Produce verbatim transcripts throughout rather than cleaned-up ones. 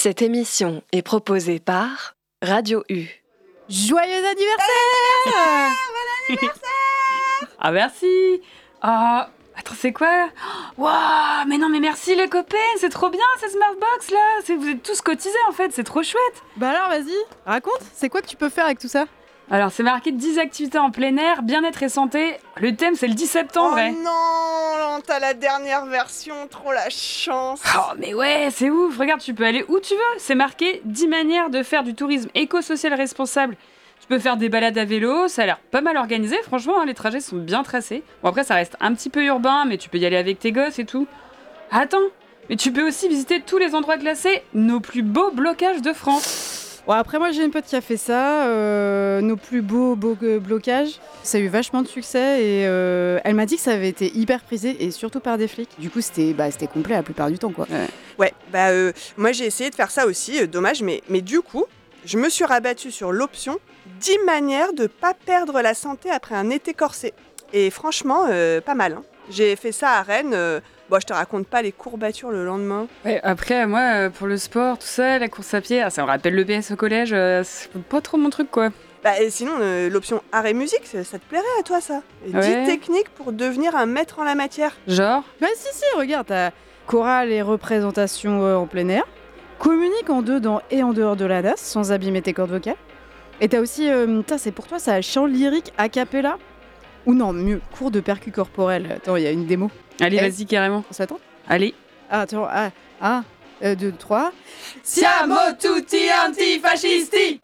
Cette émission est proposée par Radio U. Joyeux anniversaire! Bon anniversaire! Ah merci! Ah, attends, c'est quoi? Waouh, mais non, mais merci les copains, c'est trop bien cette Smartbox là! C'est, vous êtes tous cotisés en fait, c'est trop chouette! Bah alors vas-y, raconte, c'est quoi que tu peux faire avec tout ça? Alors c'est marqué dix activités en plein air, bien-être et santé. Le thème c'est le dix septembre. Oh ouais. non, t'as la dernière version, trop la chance. Oh mais ouais, c'est ouf, regarde, tu peux aller où tu veux. C'est marqué dix manières de faire du tourisme éco-social responsable. Tu peux faire des balades à vélo, ça a l'air pas mal organisé, franchement, hein, les trajets sont bien tracés. Bon après ça reste un petit peu urbain, mais tu peux y aller avec tes gosses et tout. Attends, mais tu peux aussi visiter tous les endroits classés, nos plus beaux blocages de France. Bon, après moi j'ai une pote qui a fait ça, euh, nos plus beaux, beaux euh, blocages. Ça a eu vachement de succès et euh, elle m'a dit que ça avait été hyper prisé et surtout par des flics. Du coup c'était, bah, c'était complet la plupart du temps quoi. Ouais, Ouais, bah euh, moi j'ai essayé de faire ça aussi, euh, dommage, mais, mais du coup, je me suis rabattue sur l'option dix manières de pas perdre la santé après un été corsé. Et franchement, euh, pas mal. Hein. J'ai fait ça à Rennes. Euh, bon, je te raconte pas les courbatures le lendemain. Ouais, après, moi, euh, pour le sport, tout ça, la course à pied, ah, ça me rappelle le P S au collège, euh, c'est pas trop mon truc, quoi. Bah, et sinon, euh, l'option art et musique, ça, ça te plairait à toi, ça? Ouais. dix techniques pour devenir un maître en la matière. Genre? Bah si si, regarde, t'as chorale et représentation euh, en plein air, communique en dedans et en dehors de la D A S sans abîmer tes cordes vocales. Et t'as aussi, euh, tain, c'est pour toi ça, chant lyrique a cappella. Ou non, mieux, cours de percu corporel. Attends, il y a une démo. Allez, Eh. vas-y, carrément. On s'attend? Allez. Ah, attends, ah, un, euh, deux, trois. Siamo tutti antifascisti!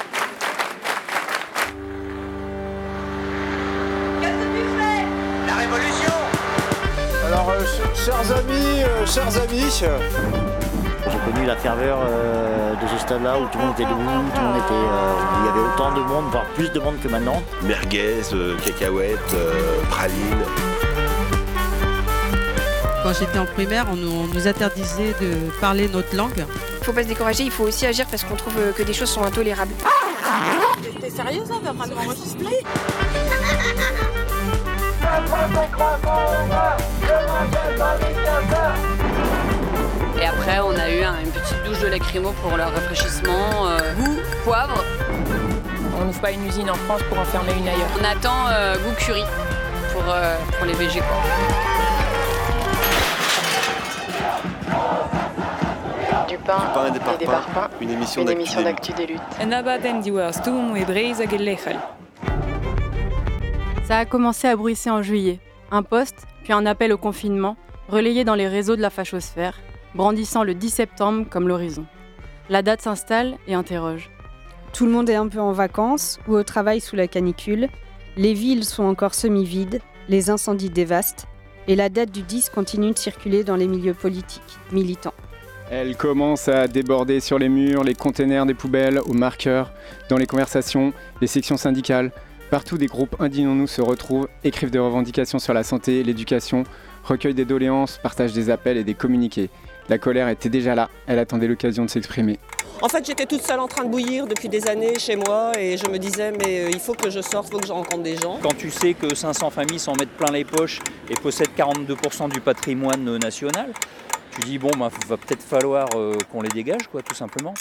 Qu'est-ce que tu fais? La révolution! Alors, euh, ch- chers amis, euh, chers amis, J'ai connu la ferveur euh, de ce stade-là où tout le monde était debout, tout le monde était, euh, il y avait autant de monde, voire plus de monde que maintenant. Merguez, euh, cacahuètes, euh, pralines. Quand j'étais en primaire, on nous, on nous interdisait de parler notre langue. Il faut pas se décourager, il faut aussi agir parce qu'on trouve que des choses sont intolérables. T'es sérieuse là? T'es en train de m'enregistrer? Et après, on a eu un- une petite douche de lacrymo pour leur rafraîchissement. Euh, goût, poivre. On n'ouvre pas une usine en France pour en fermer une ailleurs. On attend euh, goût curry pour, euh, pour les végés, quoi. Du pain, Du pain et des et des parpaings. parpaings. Une émission Une d'actu émission des luttes. d'actu des luttes. Ça a commencé à bruisser en juillet. Un post, puis un appel au confinement, relayé dans les réseaux de la fachosphère, brandissant le dix septembre comme l'horizon. La date s'installe et interroge. Tout le monde est un peu en vacances ou au travail sous la canicule. Les villes sont encore semi-vides, les incendies dévastent, et la date du dix continue de circuler dans les milieux politiques, militants. Elle commence à déborder sur les murs, les containers des poubelles, aux marqueurs, dans les conversations, les sections syndicales. Partout, des groupes Indignons-nous se retrouvent, écrivent des revendications sur la santé, l'éducation, recueillent des doléances, partagent des appels et des communiqués. La colère était déjà là, elle attendait l'occasion de s'exprimer. En fait, j'étais toute seule en train de bouillir depuis des années chez moi et je me disais, mais il faut que je sorte, il faut que je rencontre des gens. Quand tu sais que cinq cents familles s'en mettent plein les poches et possèdent quarante-deux pour cent du patrimoine national, tu dis, bon, bah, va peut-être falloir euh, qu'on les dégage, quoi, tout simplement.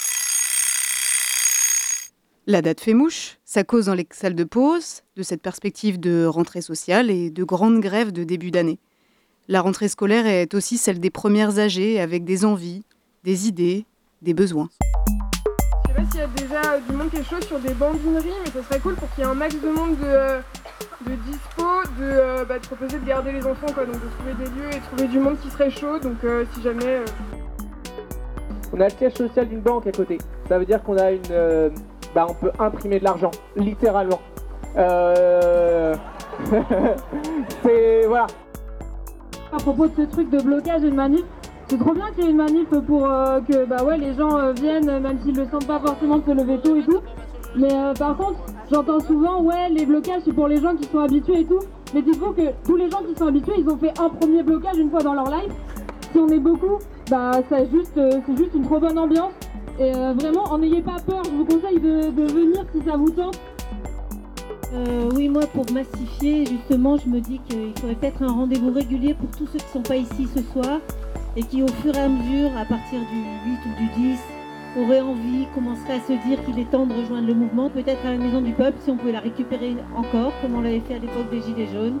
La date fait mouche, ça cause dans les salles de pause, de cette perspective de rentrée sociale et de grandes grèves de début d'année. La rentrée scolaire est aussi celle des premières âgées avec des envies, des idées, des besoins. Je sais pas s'il y a déjà du monde qui est chaud sur des bandineries, mais ça serait cool pour qu'il y ait un max de monde de, euh, de dispo, de, euh, bah, de proposer de garder les enfants, quoi, donc de trouver des lieux et trouver du monde qui serait chaud, donc euh, si jamais... Euh... On a le siège social d'une banque à côté, ça veut dire qu'on a une... Euh, bah on peut imprimer de l'argent, littéralement. Euh... C'est... voilà. À propos de ce truc de blocage et de manif, c'est trop bien qu'il y ait une manif pour euh, que bah ouais, les gens euh, viennent, même s'ils ne le sentent pas forcément de se lever tôt et tout. Mais euh, par contre, j'entends souvent, ouais, les blocages c'est pour les gens qui sont habitués et tout. Mais dites-vous que tous les gens qui sont habitués, ils ont fait un premier blocage une fois dans leur life. Si on est beaucoup, bah ça juste, euh, c'est juste une trop bonne ambiance. Et euh, vraiment, en n'ayez pas peur, je vous conseille de, de venir si ça vous tente. Euh, oui, moi, pour massifier, justement, je me dis qu'il faudrait peut-être un rendez-vous régulier pour tous ceux qui ne sont pas ici ce soir et qui, au fur et à mesure, à partir du huit ou du dix, aurait envie, commencerait à se dire qu'il est temps de rejoindre le mouvement, peut-être à la Maison du Peuple, si on pouvait la récupérer encore, comme on l'avait fait à l'époque des Gilets jaunes.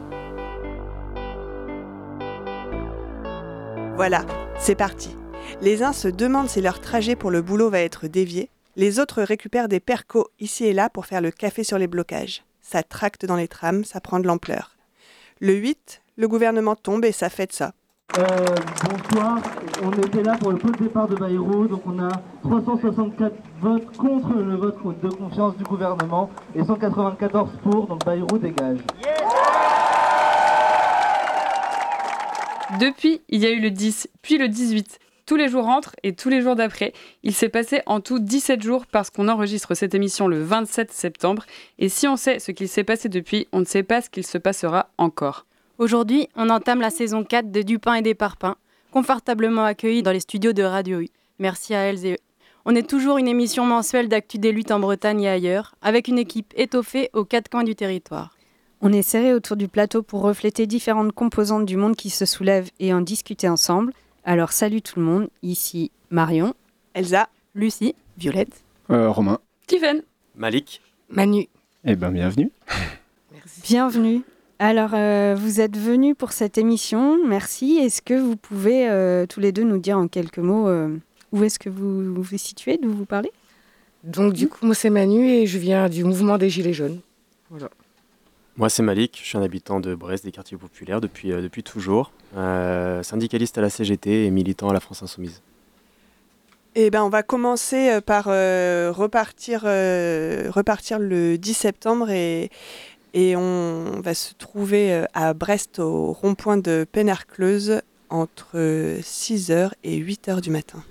Voilà, c'est parti. Les uns se demandent si leur trajet pour le boulot va être dévié. Les autres récupèrent des percos ici et là pour faire le café sur les blocages. Ça tracte dans les trams, ça prend de l'ampleur. Le huit, le gouvernement tombe et ça fête ça. Euh, bonsoir, on était là pour le pot de départ de Bayrou, donc on a trois cent soixante-quatre votes contre le vote de confiance du gouvernement et cent quatre-vingt-quatorze pour, donc Bayrou dégage. Depuis, il y a eu le dix, puis le dix-huit. Tous les jours rentrent et tous les jours d'après. Il s'est passé en tout dix-sept jours parce qu'on enregistre cette émission le vingt-sept septembre. Et si on sait ce qu'il s'est passé depuis, on ne sait pas ce qu'il se passera encore. Aujourd'hui, on entame la saison quatre de Du pain et des parpaings, confortablement accueillis dans les studios de Radio U. Merci à elles et eux. On est toujours une émission mensuelle d'actu des luttes en Bretagne et ailleurs, avec une équipe étoffée aux quatre coins du territoire. On est serré autour du plateau pour refléter différentes composantes du monde qui se soulèvent et en discuter ensemble. Alors salut tout le monde, ici Marion, Elsa, Lucie, Violette, euh, Romain, Tiffen, Malik, Manu. Eh bien bienvenue. Merci. Bienvenue. Alors euh, vous êtes venus pour cette émission, merci. Est-ce que vous pouvez euh, tous les deux nous dire en quelques mots euh, où est-ce que vous vous situez, d'où vous parlez ? Donc du coup moi c'est Manu et je viens du mouvement des Gilets jaunes. Voilà. Moi c'est Malik, je suis un habitant de Brest, des quartiers populaires depuis, euh, depuis toujours, euh, syndicaliste à la C G T et militant à la France Insoumise. Eh ben, on va commencer par euh, repartir, euh, repartir le dix septembre et, et on va se trouver à Brest au rond-point de Penarcleuse entre six heures et huit heures du matin.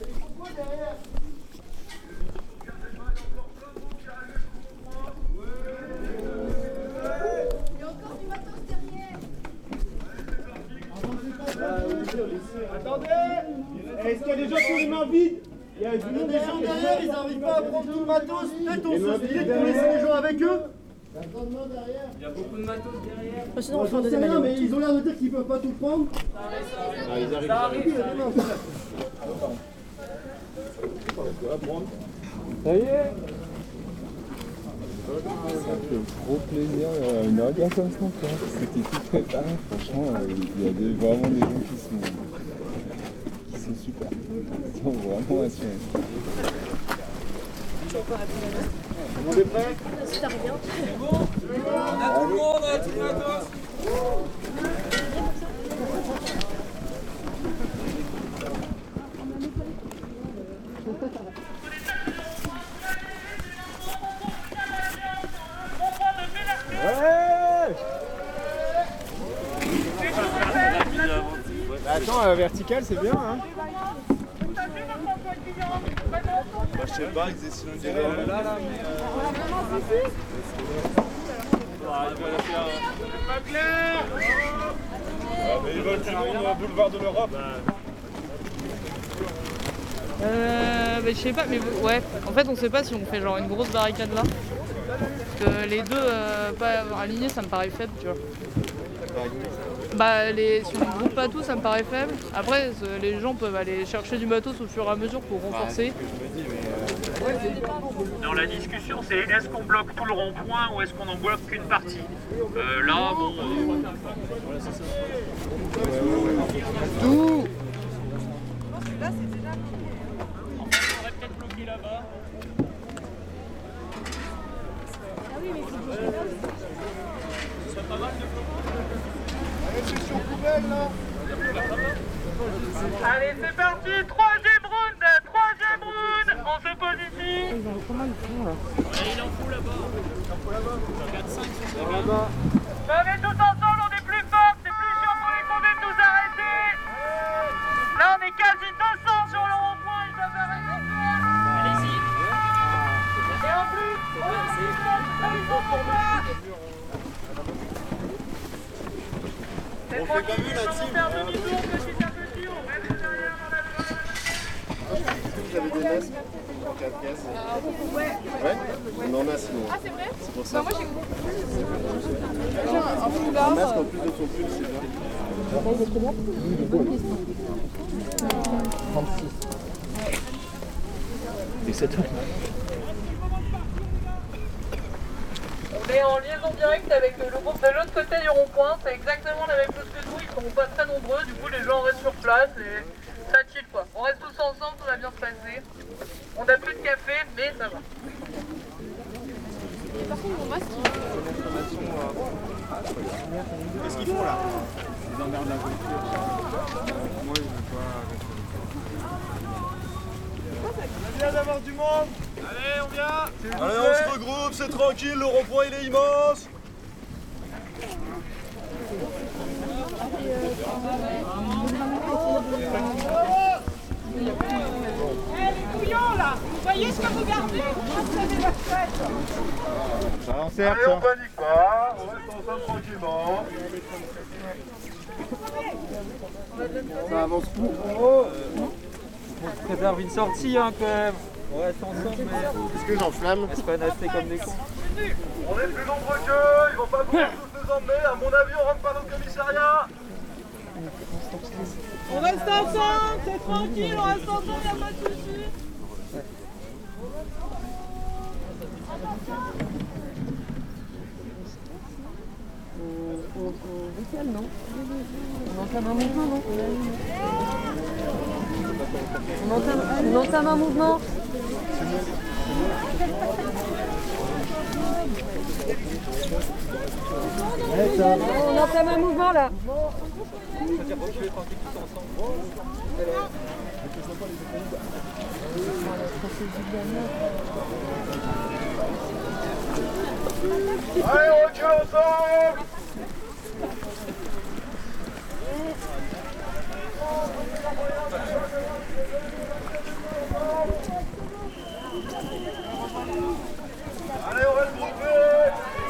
Attendez! Est-ce qu'il y a des gens qui ont les mains vides? Il y a du monde, des gens derrière, ils n'arrivent pas à prendre tout le matos. Peut-être on se split pour laisser les gens avec eux? Il y a beaucoup de matos derrière. Oh, sinon, on s'en sait rien, mais ils ont l'air de dire qu'ils ne peuvent pas tout prendre. Ah, ils arrivent. Ça arrive. Ça y est. Ça fait trop plaisir, une orga comme ça, quoi. C'était tout préparé, franchement, il y a des, vraiment des gens qui sont, qui sont super, qui sont vraiment assurés. Tout le monde est prêt? C'est bon? On a tout le monde, on a tout le matos. Attends, euh, vertical c'est bien hein. Bah, je sais pas, ils essaient de dire là, là, mais euh... C'est pas clair. Ah, mais ils veulent tout le monde au boulevard de l'Europe. Euh, bah, je sais pas, mais ouais, en fait on sait pas si on fait genre une grosse barricade là. Parce que les deux euh, pas alignés ça me paraît faible, tu vois. Bah les, si on groupe pas tout ça me paraît faible. Après les gens peuvent aller chercher du matos au fur et à mesure pour renforcer. Dans la discussion c'est est-ce qu'on bloque tout le rond-point ou est-ce qu'on en bloque qu'une partie. euh, Là bon... Euh... Tout. Là c'est déjà... On pourrait peut-être bloquer là-bas. Ah oui mais c'est pas mal de session poubelle là. Allez c'est parti, troisième round, troisième round, on se pose ici. Ils ont comment ils font là? Il en fout là-bas. Il en fout là-bas. quatre cinq sur ce là-bas. Venez tous ensemble, on est plus forts, c'est plus sûr pour les condés de nous arrêter. Là on est quasi deux cents sur le rond-point, ils doivent arrêter. Allez-y. Et en plus, on est ils sont pour moi. On fait comme une la team. Faire demi-tour petit à petit, on reste derrière dans la zone. Vous avez des masques en quatre caisses? Ouais. Ouais. On en a sinon. Ah c'est vrai? C'est pour ça. Bah moi j'ai compris. Un foulard. Un masque en plus de son pull, c'est bien. Bonne question. trente-six. dix-sept heures. On est en liaison directe avec le groupe de l'autre côté du rond-point, c'est exactement la même chose que nous, ils sont pas très nombreux, du coup les gens restent sur place et ça chill quoi. On reste tous ensemble, ça va bien se passer. On a plus de café, mais ça va. Et par contre, mon masque, qu'est-ce qu'ils font là? Ils emmerdent la voiture. Moi, je veux pas. On vient d'avoir du monde. Allez, on vient. Allez, on se regroupe, c'est tranquille, le rond-point il est immense. Eh les couillons là, vous voyez ce que vous gardez? Vous avez votre fête. Ça en sert, allez, ça. on panique pas, on reste ensemble tranquillement. Ça avance pour. Oh. On se préserve une sortie hein, quand même. On reste ensemble, mais. Qu'est-ce que j'enflamme? Est-ce qu'on a fait comme des cons? On est plus nombreux qu'eux, ils vont pas pouvoir tous nous emmener. À mon avis, on rentre pas dans le commissariat. On reste ensemble, c'est tranquille, on reste ensemble, y'a pas de soucis. On décale, non? On entame un mouvement, non? On entame, on entame un mouvement. On entame un mouvement là. Allez, on recule ensemble. Allez, on reste groupés.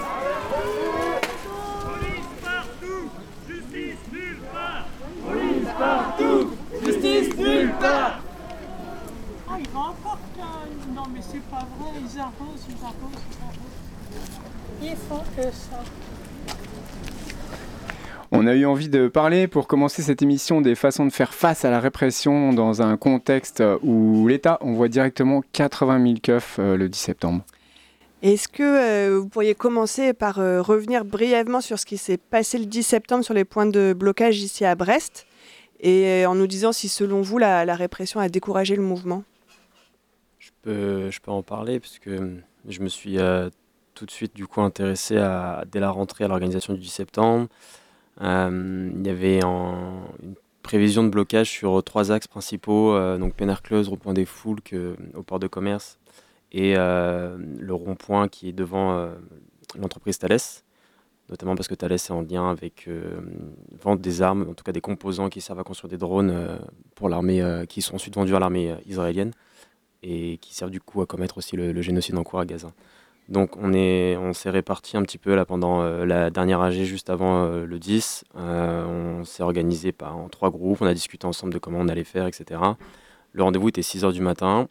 Police partout, justice nulle part. Police partout, justice nulle part. Ah, il va encore qu'un... Non, mais c'est pas vrai, ils arrosent, ils arrosent, ils arrosent. Ils font que ça. On a eu envie de parler pour commencer cette émission des façons de faire face à la répression dans un contexte où l'État envoie directement quatre-vingt mille keufs euh, le dix septembre. Est-ce que euh, vous pourriez commencer par euh, revenir brièvement sur ce qui s'est passé le dix septembre sur les points de blocage ici à Brest et euh, en nous disant si selon vous la, la répression a découragé le mouvement? Je peux, je peux en parler parce que je me suis euh, tout de suite du coup intéressé à, dès la rentrée à l'organisation du dix septembre. Euh, il y avait en, une prévision de blocage sur trois axes principaux, euh, donc Pénarcleuse, rond-point des Foules que, au port de commerce et euh, le rond-point qui est devant euh, l'entreprise Thales, notamment parce que Thales est en lien avec euh, vente des armes, en tout cas des composants qui servent à construire des drones euh, pour l'armée, euh, qui sont ensuite vendus à l'armée euh, israélienne et qui servent du coup à commettre aussi le, le génocide en cours à Gaza. Donc on, est, on s'est répartis un petit peu là pendant euh, la dernière A G juste avant euh, le dix. Euh, on s'est organisé par, en trois groupes, on a discuté ensemble de comment on allait faire, et cetera. Le rendez-vous était six heures du matin.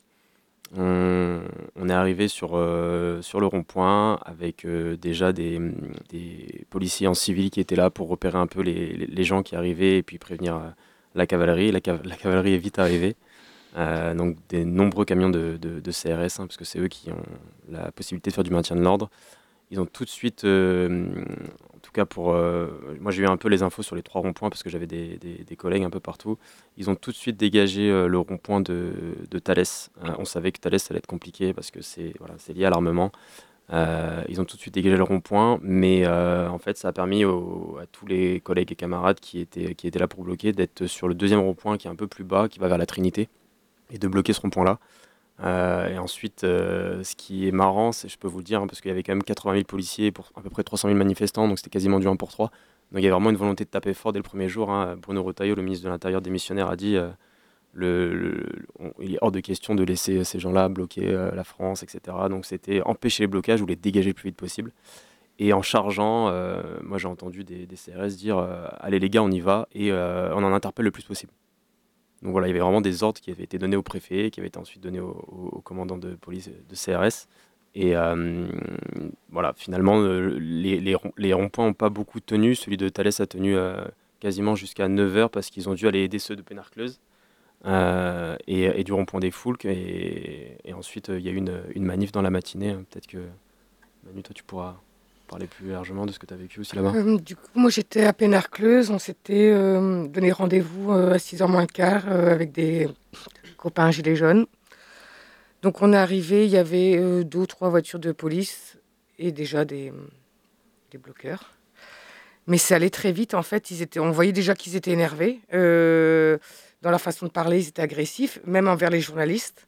On, on est arrivé sur, euh, sur le rond-point avec euh, déjà des, des policiers en civil qui étaient là pour repérer un peu les, les gens qui arrivaient et puis prévenir euh, la cavalerie. La, cav- la cavalerie est vite arrivée. Euh, donc des nombreux camions de, de, de C R S, hein, parce que c'est eux qui ont la possibilité de faire du maintien de l'ordre. Ils ont tout de suite, euh, en tout cas pour... Euh, moi j'ai eu un peu les infos sur les trois ronds-points parce que j'avais des, des, des collègues un peu partout. Ils ont tout de suite dégagé euh, le rond-point de, de Thales. Euh, on savait que Thales ça allait être compliqué parce que c'est, voilà, c'est lié à l'armement. Euh, ils ont tout de suite dégagé le rond-point, mais euh, en fait ça a permis au, à tous les collègues et camarades qui étaient, qui étaient là pour bloquer d'être sur le deuxième rond-point qui est un peu plus bas, qui va vers la Trinité, et de bloquer ce rond-point-là. Euh, et ensuite, euh, ce qui est marrant, c'est, je peux vous le dire, hein, parce qu'il y avait quand même quatre-vingt mille policiers pour à peu près trois cent mille manifestants, donc c'était quasiment du un pour trois. Donc il y avait vraiment une volonté de taper fort dès le premier jour. Hein. Bruno Retailleau, le ministre de l'Intérieur démissionnaire, a dit euh, le, le, on, il est hors de question de laisser ces gens-là bloquer euh, la France, et cetera. Donc c'était empêcher les blocages ou les dégager le plus vite possible. Et en chargeant, euh, moi j'ai entendu des, des C R S dire euh, allez les gars, on y va, et euh, on en interpelle le plus possible. Donc voilà, il y avait vraiment des ordres qui avaient été donnés au préfet, qui avaient été ensuite donnés au, au, au commandant de police de C R S. Et euh, voilà, finalement, euh, les, les, les ronds-points n'ont pas beaucoup tenu. Celui de Thales a tenu euh, quasiment jusqu'à neuf heures parce qu'ils ont dû aller aider ceux de Pénarcleuse. euh, et, et du rond-point des Foulques. Et, et ensuite, il y a eu une, une manif dans la matinée. Peut-être que, Manu, toi, tu pourras parler plus largement de ce que tu as vécu aussi là-bas. Euh, du coup, moi, j'étais à Pénarcleuse. On s'était euh, donné rendez-vous euh, à six heures moins le quart euh, avec des copains gilets jaunes. Donc, on est arrivé, il y avait euh, deux ou trois voitures de police et déjà des, des bloqueurs. Mais ça allait très vite, en fait. Ils étaient, on voyait déjà qu'ils étaient énervés. Euh, dans leur façon de parler, ils étaient agressifs, même envers les journalistes.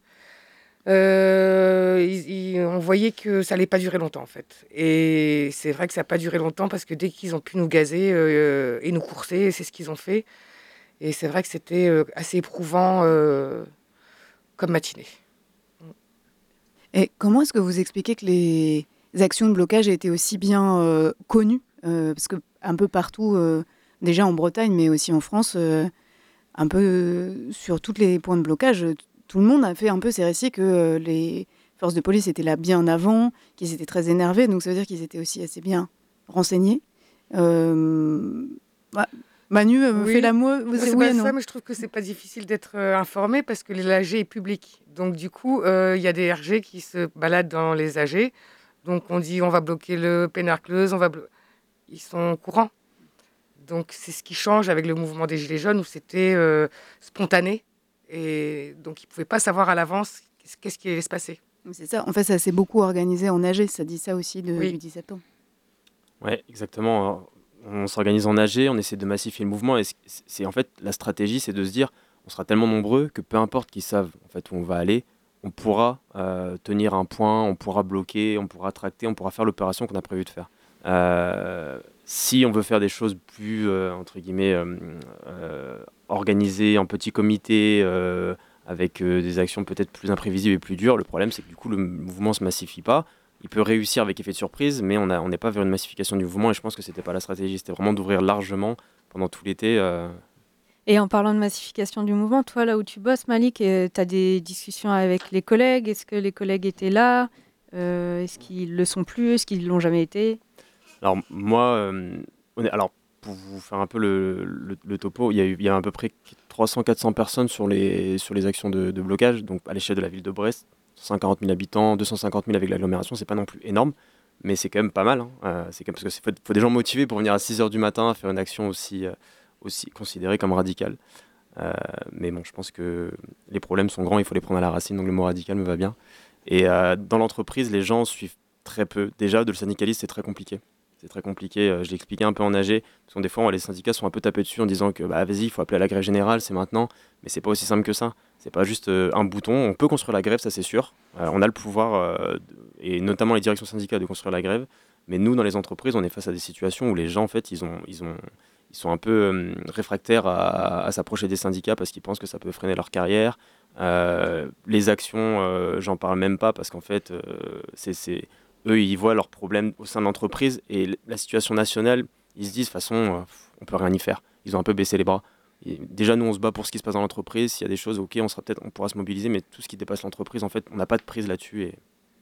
Euh, ils, ils, on voyait que ça allait pas durer longtemps, en fait. Et c'est vrai que ça n'a pas duré longtemps parce que dès qu'ils ont pu nous gazer euh, et nous courser, c'est ce qu'ils ont fait. Et c'est vrai que c'était euh, assez éprouvant euh, comme matinée. Et comment est-ce que vous expliquez que les actions de blocage étaient aussi bien euh, connues euh, parce que un peu partout, euh, déjà en Bretagne, mais aussi en France, euh, un peu euh, sur tous les points de blocage, tout le monde a fait un peu ces récits que euh, les forces de police étaient là bien avant, qu'ils étaient très énervés, donc ça veut dire qu'ils étaient aussi assez bien renseignés. Euh, bah, Manu euh, Oui. fait la mot, Moi, c'est c'est oui pas et non. ça, mais je trouve que c'est pas difficile d'être euh, informé parce que l'A G est public. Donc du coup, il euh, y a des R G qui se baladent dans les A G. Donc on dit on va bloquer le Pénarcleuse, on va blo- ils sont au courant. Donc c'est ce qui change avec le mouvement des Gilets jaunes où c'était euh, spontané et donc ils pouvaient pas savoir à l'avance qu'est-ce qui allait se passer. C'est ça. En fait, ça s'est beaucoup organisé en A G. Ça dit ça aussi de, Oui. du dix septembre. Ouais, exactement. On s'organise en A G, on essaie de massifier le mouvement et c'est, c'est en fait la stratégie, c'est de se dire, on sera tellement nombreux que peu importe qu'ils savent en fait où on va aller, on pourra euh, tenir un point, on pourra bloquer, on pourra tracter, on pourra faire l'opération qu'on a prévu de faire. Euh, si on veut faire des choses plus euh, entre guillemets euh, euh, organisées en petit comité, euh, avec euh, des actions peut-être plus imprévisibles et plus dures, le problème c'est que du coup le mouvement se massifie pas. Il peut réussir avec effet de surprise, mais on n'est pas vers une massification du mouvement et je pense que c'était pas la stratégie, c'était vraiment d'ouvrir largement pendant tout l'été. Euh... Et en parlant de massification du mouvement, toi là où tu bosses, Malik, tu as des discussions avec les collègues. Est-ce que les collègues étaient là euh, Est-ce qu'ils le sont plus Est-ce qu'ils l'ont jamais été? Alors moi, euh, on est, alors pour vous faire un peu le, le, le topo, il y, a eu, il y a à peu près trois cents à quatre cents personnes sur les, sur les actions de, de blocage, donc à l'échelle de la ville de Brest. cent quarante mille habitants, deux cent cinquante mille avec l'agglomération, c'est pas non plus énorme, mais c'est quand même pas mal. Hein. Euh, c'est quand même, parce qu'il faut, faut des gens motivés pour venir à six heures du matin faire une action aussi, euh, aussi considérée comme radicale. Euh, mais bon, je pense que les problèmes sont grands, il faut les prendre à la racine, donc le mot radical me va bien. Et euh, dans l'entreprise, les gens suivent très peu. Déjà, de le syndicalisme, c'est très compliqué. C'est très compliqué, euh, je l'ai expliqué un peu en A G, parce que des fois, les syndicats sont un peu tapés dessus en disant que bah, vas-y, il faut appeler à la grève générale, c'est maintenant, mais c'est pas aussi simple que ça. C'est pas juste euh, un bouton, on peut construire la grève, ça c'est sûr. Euh, on a le pouvoir, euh, et notamment les directions syndicales, de construire la grève, mais nous, dans les entreprises, on est face à des situations où les gens, en fait, ils, ont, ils, ont, ils sont un peu euh, réfractaires à, à, à s'approcher des syndicats parce qu'ils pensent que ça peut freiner leur carrière. Euh, les actions, euh, j'en parle même pas parce qu'en fait, euh, c'est... c'est eux, ils voient leurs problèmes au sein de l'entreprise et la situation nationale, ils se disent de toute façon, euh, on peut rien y faire. Ils ont un peu baissé les bras. Et déjà, nous, on se bat pour ce qui se passe dans l'entreprise. S'il y a des choses, ok, on sera peut-être, on pourra se mobiliser, mais tout ce qui dépasse l'entreprise, en fait, on n'a pas de prise là-dessus. Et...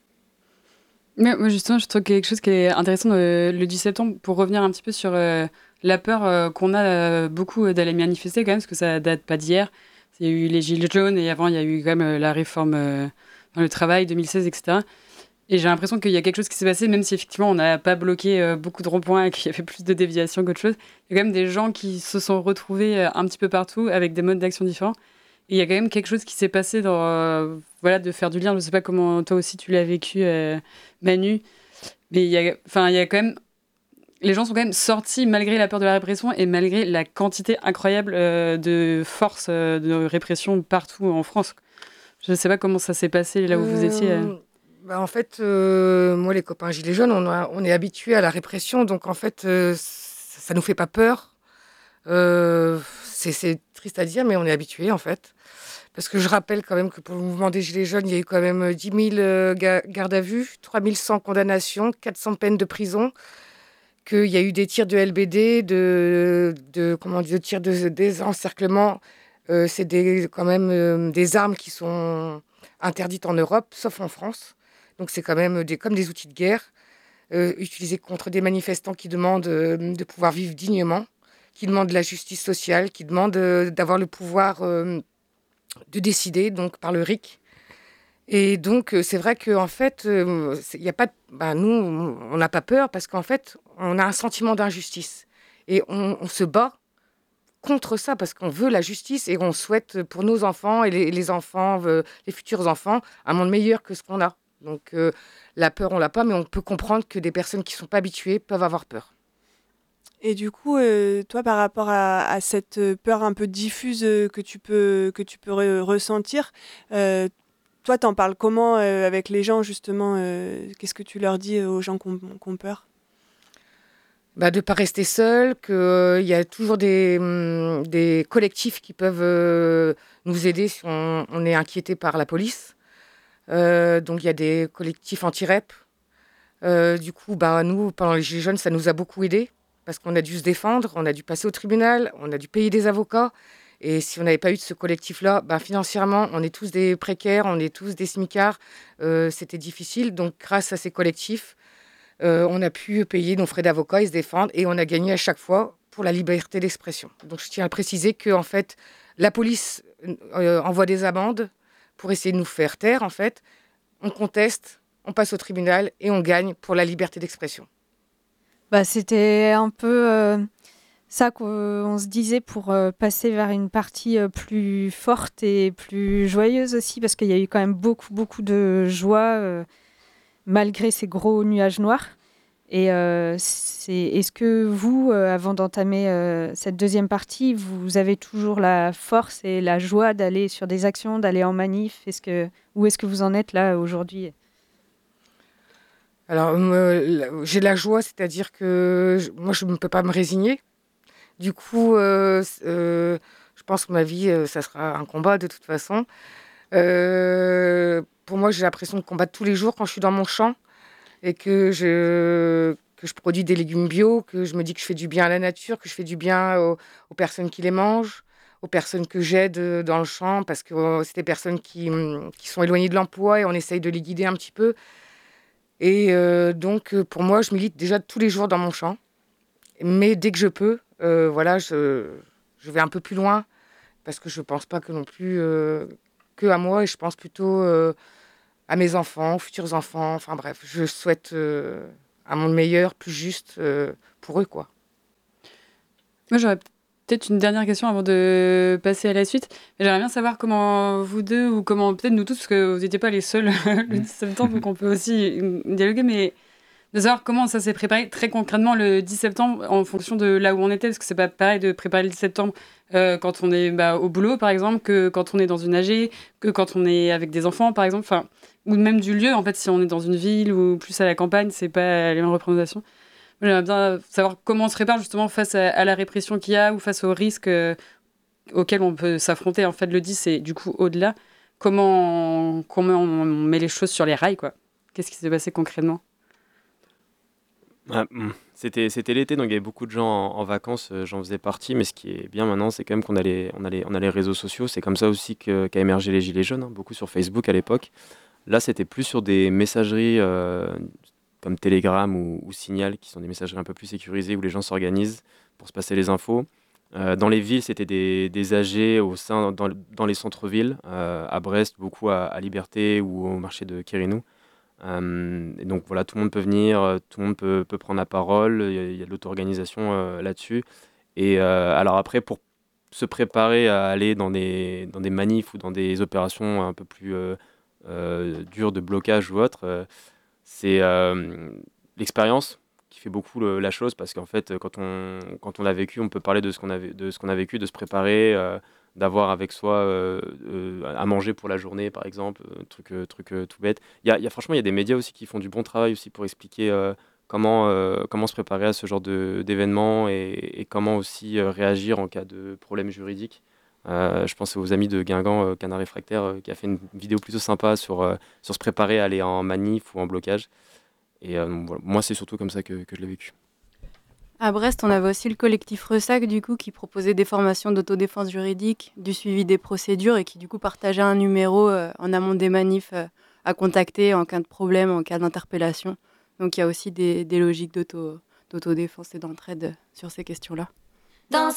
Mais moi, justement, je trouve quelque chose qui est intéressant le, le dix septembre, pour revenir un petit peu sur euh, la peur euh, qu'on a euh, beaucoup d'aller manifester, quand même, parce que ça date pas d'hier. Il y a eu les Gilets jaunes et avant, il y a eu quand même euh, la réforme euh, dans le travail, deux mille seize, et cetera. Et j'ai l'impression qu'il y a quelque chose qui s'est passé, même si effectivement on n'a pas bloqué euh, beaucoup de ronds-points et qu'il y avait plus de déviations qu'autre chose. Il y a quand même des gens qui se sont retrouvés euh, un petit peu partout avec des modes d'action différents. Et il y a quand même quelque chose qui s'est passé dans, euh, voilà, de faire du lien. Je ne sais pas comment toi aussi tu l'as vécu, euh, Manu. Mais il y a, enfin, il y a quand même... Les gens sont quand même sortis malgré la peur de la répression et malgré la quantité incroyable euh, de forces euh, de répression partout en France. Je ne sais pas comment ça s'est passé là où vous étiez. Euh... Bah en fait, euh, moi, les copains Gilets jaunes, on, a, on est habitués à la répression, donc en fait, euh, ça ne nous fait pas peur. Euh, c'est, c'est triste à dire, mais on est habitués, en fait. Parce que je rappelle quand même que pour le mouvement des Gilets jaunes, il y a eu quand même dix mille euh, gardes à vue, trois mille cent condamnations, quatre cents peines de prison, qu'il y a eu des tirs de L B D, de, de, comment dire, de tirs de désencerclement. Euh, c'est des, quand même euh, des armes qui sont interdites en Europe, sauf en France. Donc c'est quand même des, comme des outils de guerre, euh, utilisés contre des manifestants qui demandent euh, de pouvoir vivre dignement, qui demandent de la justice sociale, qui demandent euh, d'avoir le pouvoir euh, de décider, donc par le R I C. Et donc, c'est vrai qu'en fait, euh, y a pas de, bah, nous, on n'a pas peur parce qu'en fait, on a un sentiment d'injustice. Et on, on se bat contre ça parce qu'on veut la justice et on souhaite pour nos enfants et les, les enfants, euh, les futurs enfants, un monde meilleur que ce qu'on a. Donc, euh, la peur, on l'a pas, mais on peut comprendre que des personnes qui ne sont pas habituées peuvent avoir peur. Et du coup, euh, toi, par rapport à, à cette peur un peu diffuse euh, que tu peux, que tu peux re- ressentir, euh, toi, t'en parles comment euh, avec les gens, justement euh, Qu'est-ce que tu leur dis aux gens qui ont, qui ont peur Bah, de ne pas rester seul, qu'il euh, y a toujours des, hum, des collectifs qui peuvent euh, nous aider si on, on est inquiété par la police. Euh, donc, il y a des collectifs anti-R E P. Euh, du coup, bah, nous, pendant les Gilets jaunes, ça nous a beaucoup aidés parce qu'on a dû se défendre, on a dû passer au tribunal, on a dû payer des avocats. Et si on n'avait pas eu de ce collectif-là, bah, financièrement, on est tous des précaires, on est tous des smicards. Euh, c'était difficile. Donc, grâce à ces collectifs, euh, on a pu payer nos frais d'avocat et se défendre. Et on a gagné à chaque fois pour la liberté d'expression. Donc, je tiens à préciser que, en fait, la police euh, envoie des amendes pour essayer de nous faire taire, en fait. On conteste, on passe au tribunal et on gagne pour la liberté d'expression. Bah, c'était un peu euh, ça qu'on se disait pour euh, passer vers une partie euh, plus forte et plus joyeuse aussi, parce qu'il y a eu quand même beaucoup, beaucoup de joie euh, malgré ces gros nuages noirs. Et euh, c'est, est-ce que vous, euh, avant d'entamer euh, cette deuxième partie, vous avez toujours la force et la joie d'aller sur des actions, d'aller en manif? Est-ce que, où est-ce que vous en êtes là aujourd'hui? Alors, euh, j'ai de la joie, c'est-à-dire que je, moi, je ne peux pas me résigner. Du coup, euh, euh, je pense que ma vie, euh, ça sera un combat de toute façon. Euh, pour moi, j'ai l'impression de combattre tous les jours quand je suis dans mon champ et que je, que je produis des légumes bio, que je me dis que je fais du bien à la nature, que je fais du bien aux, aux personnes qui les mangent, aux personnes que j'aide dans le champ, parce que euh, c'est des personnes qui, qui sont éloignées de l'emploi et on essaye de les guider un petit peu. Et euh, donc, pour moi, je milite déjà tous les jours dans mon champ. Mais dès que je peux, euh, voilà, je, je vais un peu plus loin parce que je ne pense pas que non plus euh, que à moi et je pense plutôt euh, à mes enfants, aux futurs enfants. Enfin bref, je souhaite euh, un monde meilleur, plus juste euh, pour eux, quoi. Moi, j'aurais peut-être une dernière question avant de passer à la suite. J'aimerais bien savoir comment vous deux, ou comment peut-être nous tous, parce que vous n'étiez pas les seuls le dix septembre, donc on peut aussi dialoguer, mais de savoir comment ça s'est préparé très concrètement le dix septembre en fonction de là où on était, parce que c'est pas pareil de préparer le dix septembre euh, quand on est bah, au boulot, par exemple, que quand on est dans une A G, que quand on est avec des enfants, par exemple, enfin, ou même du lieu, en fait, si on est dans une ville ou plus à la campagne, c'est pas les mêmes représentations. J'aimerais bien savoir comment on se prépare justement face à, à la répression qu'il y a ou face aux risques euh, auxquels on peut s'affronter en fait le dix et du coup au-delà. Comment, comment on met les choses sur les rails, quoi. Qu'est-ce qui s'est passé concrètement? Ah, c'était, c'était l'été, donc il y avait beaucoup de gens en, en vacances, euh, j'en faisais partie, mais ce qui est bien maintenant, c'est quand même qu'on a les, on a les, on a les réseaux sociaux. C'est comme ça aussi que, qu'a émergé les Gilets jaunes, hein, beaucoup sur Facebook à l'époque. Là, c'était plus sur des messageries euh, comme Telegram ou, ou Signal, qui sont des messageries un peu plus sécurisées, où les gens s'organisent pour se passer les infos. Euh, dans les villes, c'était des, des A G au sein, dans, dans les centres-villes, euh, à Brest, beaucoup à, à Liberté ou au marché de Quirinou. Euh, et donc voilà, tout le monde peut venir, tout le monde peut, peut prendre la parole, il y a, il y a de l'auto-organisation euh, là-dessus. Et euh, alors après, pour se préparer à aller dans des, dans des manifs ou dans des opérations un peu plus euh, euh, dures de blocage ou autre, euh, c'est euh, l'expérience qui fait beaucoup le, la chose, parce qu'en fait, quand on, quand on a vécu, on peut parler de ce qu'on a, de ce qu'on a vécu, de se préparer, euh, d'avoir avec soi euh, euh, à manger pour la journée, par exemple, euh, truc, euh, truc euh, tout bête. Il y a, y a, franchement, il y a des médias aussi qui font du bon travail aussi pour expliquer euh, comment, euh, comment se préparer à ce genre de, d'événements et, et comment aussi euh, réagir en cas de problème juridique. Euh, je pense aux amis de Guingamp, euh, Canard Réfractaire, euh, qui a fait une vidéo plutôt sympa sur, euh, sur se préparer à aller en manif ou en blocage. Et euh, voilà, moi, c'est surtout comme ça que, que je l'ai vécu. À Brest, on avait aussi le collectif Ressac, du coup, qui proposait des formations d'autodéfense juridique, du suivi des procédures et qui, du coup, partageait un numéro euh, en amont des manifs euh, à contacter en cas de problème, en cas d'interpellation. Donc, il y a aussi des, des logiques d'auto, d'autodéfense et d'entraide sur ces questions-là. Dans